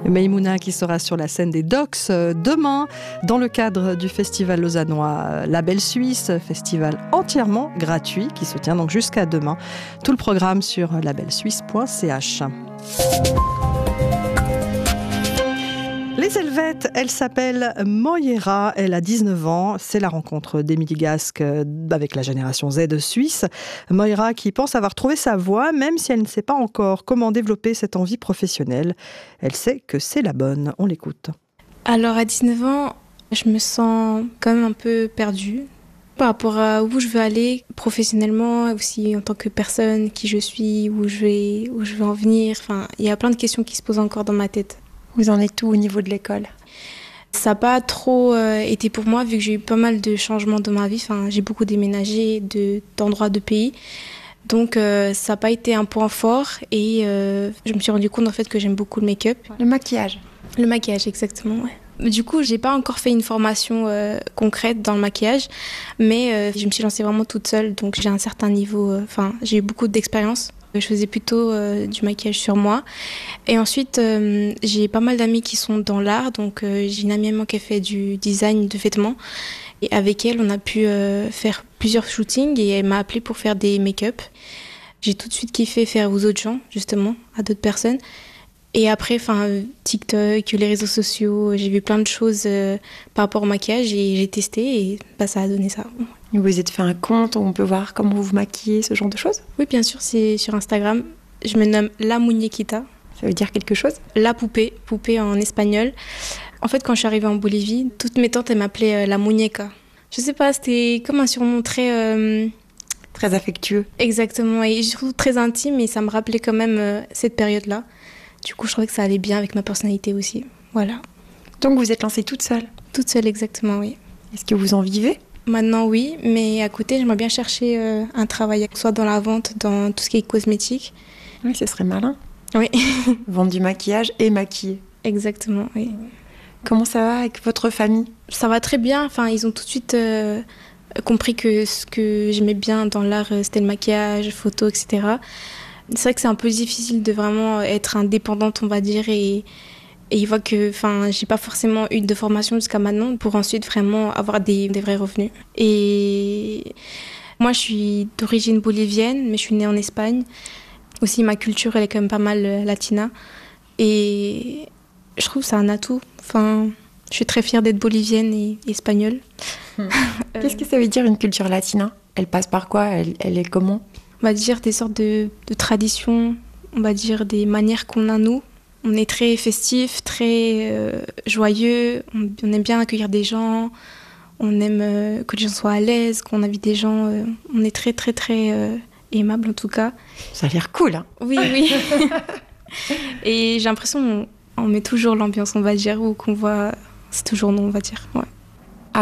Maïmouna qui sera sur la scène des Docks demain dans le cadre du festival lausannois Label Suisse, festival entièrement gratuit qui se tient donc jusqu'à demain. Tout le programme sur labelsuisse.ch. Les Helvètes, elle s'appelle Moira, elle a 19 ans. C'est la rencontre d'Émilie Gasque avec la génération Z suisse. Moira qui pense avoir trouvé sa voie, même si elle ne sait pas encore comment développer cette envie professionnelle. Elle sait que c'est la bonne. On l'écoute. Alors à 19 ans, je me sens quand même un peu perdue par rapport à où je veux aller professionnellement, aussi en tant que personne, qui je suis, où je vais en venir. Enfin, il y a plein de questions qui se posent encore dans ma tête. Vous en êtes où au niveau de l'école ? Ça n'a pas trop été pour moi, vu que j'ai eu pas mal de changements dans ma vie. Enfin, j'ai beaucoup déménagé d'endroits de pays. Donc, ça n'a pas été un point fort. Et je me suis rendu compte en fait que j'aime beaucoup le make-up. Le maquillage ? Le maquillage, exactement, ouais. Du coup, j'ai pas encore fait une formation concrète dans le maquillage, mais je me suis lancée vraiment toute seule. Donc, j'ai un certain niveau. J'ai eu beaucoup d'expérience. Je faisais plutôt du maquillage sur moi. Et ensuite, j'ai pas mal d'amis qui sont dans l'art. Donc, j'ai une amie à moi qui a fait du design de vêtements. Et avec elle, on a pu faire plusieurs shootings et elle m'a appelée pour faire des make-up. J'ai tout de suite kiffé faire aux autres gens, justement, à d'autres personnes. Et après, TikTok, les réseaux sociaux, j'ai vu plein de choses par rapport au maquillage et j'ai testé et ça a donné ça. Vous vous êtes fait un compte où on peut voir comment vous vous maquillez, ce genre de choses ? Oui, bien sûr, c'est sur Instagram. Je me nomme La Muñequita. Ça veut dire quelque chose ? La poupée en espagnol. En fait, quand je suis arrivée en Bolivie, toutes mes tantes, elles m'appelaient La Muñeca. Je sais pas, c'était comme un surnom très... Très affectueux. Exactement, et surtout très intime, et ça me rappelait quand même cette période-là. Du coup, je trouvais que ça allait bien avec ma personnalité aussi. Voilà. Donc, vous êtes lancée toute seule ? Toute seule, exactement, oui. Est-ce que vous en vivez ? Maintenant, oui, mais à côté, j'aimerais bien chercher un travail, soit dans la vente, dans tout ce qui est cosmétique. Oui, ce serait malin. Oui. Vendre du maquillage et maquiller. Exactement, oui. Comment ça va avec votre famille ? Ça va très bien. Enfin, ils ont tout de suite compris que ce que j'aimais bien dans l'art, c'était le maquillage, photo, etc. C'est vrai que c'est un peu difficile de vraiment être indépendante, on va dire, et ils voient que j'ai pas forcément eu de formation jusqu'à maintenant pour ensuite vraiment avoir des vrais revenus. Et moi, je suis d'origine bolivienne, mais je suis née en Espagne. Aussi, ma culture, elle est quand même pas mal latina. Et je trouve que c'est un atout. Je suis très fière d'être bolivienne et espagnole. Qu'est-ce que ça veut dire une culture latina ? Elle passe par quoi ? Elle est comment ? On va dire des sortes de traditions, on va dire des manières qu'on a nous. On est très festif, très joyeux, on aime bien accueillir des gens, on aime que les gens soient à l'aise, qu'on invite des gens. On est très très très aimable en tout cas. Ça a l'air cool, hein ? Oui, oui. Et j'ai l'impression qu'on met toujours l'ambiance, on va dire, ou qu'on voit, c'est toujours nous, on va dire. Ouais. Amoureusement ?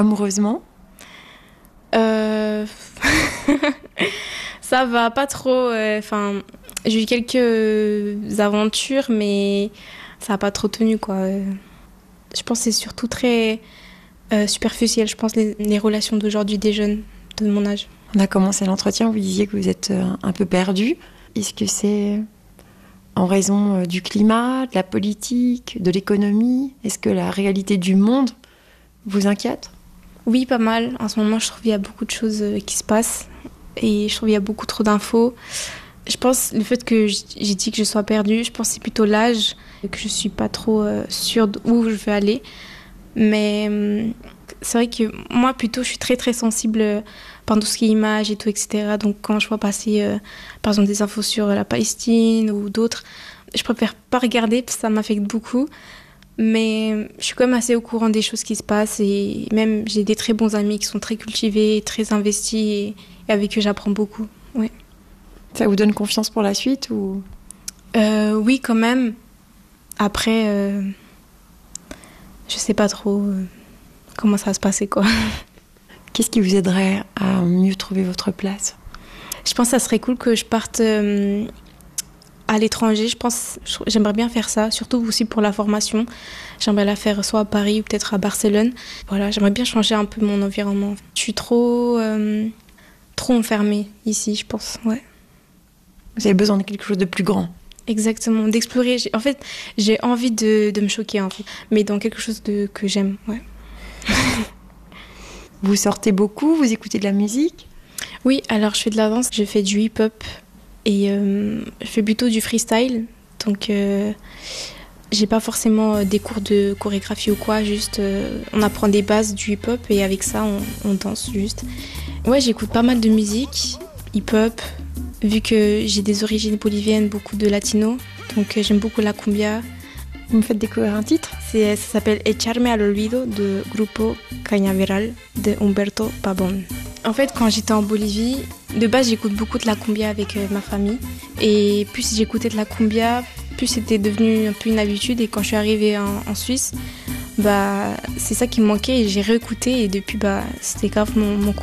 Ça va pas trop. J'ai eu quelques aventures, mais ça n'a pas trop tenu, quoi. Je pense que c'est surtout très superficiel, je pense, les relations d'aujourd'hui des jeunes de mon âge. On a commencé l'entretien, vous disiez que vous êtes un peu perdu. Est-ce que c'est en raison du climat, de la politique, de l'économie ? Est-ce que la réalité du monde vous inquiète ? Oui, pas mal. En ce moment, je trouve qu'il y a beaucoup de choses qui se passent et je trouve qu'il y a beaucoup trop d'infos. Je pense le fait que j'ai dit que je sois perdue, je pense que c'est plutôt l'âge, que je suis pas trop sûre d'où je veux aller. Mais c'est vrai que moi, plutôt, je suis très très sensible par tout ce qui est image et tout, etc. Donc quand je vois passer, par exemple, des infos sur la Palestine ou d'autres, je préfère pas regarder parce que ça m'affecte beaucoup. Mais je suis quand même assez au courant des choses qui se passent et même j'ai des très bons amis qui sont très cultivés, très investis et avec eux j'apprends beaucoup. Ouais. Ça vous donne confiance pour la suite ou... Oui, quand même. Après, je sais pas trop comment ça va se passer, quoi. Qu'est-ce qui vous aiderait à mieux trouver votre place ? Je pense que ça serait cool que je parte à l'étranger. J'aimerais bien faire ça, surtout aussi pour la formation. J'aimerais la faire soit à Paris ou peut-être à Barcelone. Voilà, j'aimerais bien changer un peu mon environnement. Je suis trop enfermée ici, je pense, ouais. Vous avez besoin de quelque chose de plus grand ? Exactement, d'explorer. En fait, j'ai envie de me choquer, en fait, mais dans quelque chose que j'aime, ouais. Vous sortez beaucoup, vous écoutez de la musique? Oui, alors je fais de la danse, je fais du hip-hop et je fais plutôt du freestyle. Donc, j'ai pas forcément des cours de chorégraphie ou quoi, juste on apprend des bases du hip-hop et avec ça, on danse juste. Ouais, j'écoute pas mal de musique, hip-hop, vu que j'ai des origines boliviennes, beaucoup de latino, donc j'aime beaucoup la cumbia. Vous me faites découvrir un titre? Ça s'appelle Echarme al olvido de Grupo Cañaveral de Humberto Pabón. En fait, quand j'étais en Bolivie, de base, j'écoute beaucoup de la cumbia avec ma famille. Et plus j'écoutais de la cumbia, plus c'était devenu un peu une habitude. Et quand je suis arrivée en Suisse, c'est ça qui me manquait et j'ai réécouté. Et depuis, c'était grave mon coup